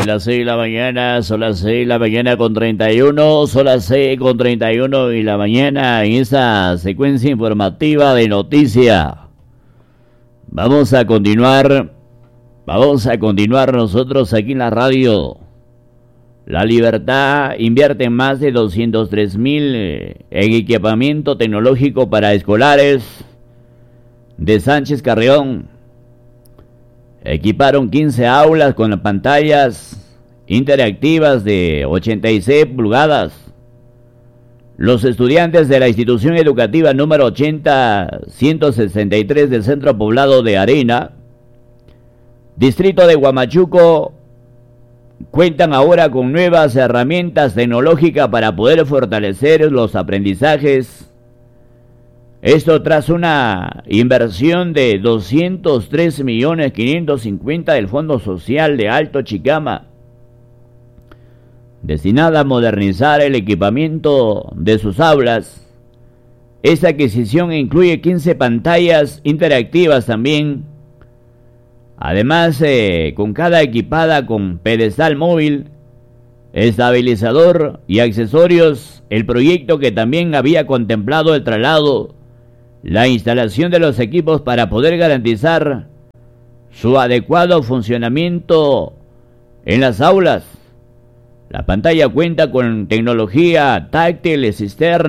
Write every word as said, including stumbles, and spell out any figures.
Son las seis de la mañana, son las seis de la mañana con treinta y uno, son las seis con treinta y uno y la mañana en esa secuencia informativa de noticias. Vamos a continuar, vamos a continuar nosotros aquí en la radio. La Libertad invierte más de doscientos tres mil en equipamiento tecnológico para escolares de Sánchez Carrión. Equiparon quince aulas con pantallas interactivas de ochenta y seis pulgadas. Los estudiantes de la institución educativa número ochenta ciento sesenta y tres del centro poblado de Arena, distrito de Huamachuco, cuentan ahora con nuevas herramientas tecnológicas para poder fortalecer los aprendizajes. Esto tras una inversión de doscientos tres millones quinientos cincuenta del Fondo Social de Alto Chicama, destinada a modernizar el equipamiento de sus aulas. Esta adquisición incluye quince pantallas interactivas también, además eh, con cada equipada con pedestal móvil, estabilizador y accesorios. El proyecto, que también había contemplado el traslado, la instalación de los equipos para poder garantizar su adecuado funcionamiento en las aulas. La pantalla cuenta con tecnología táctil cisterna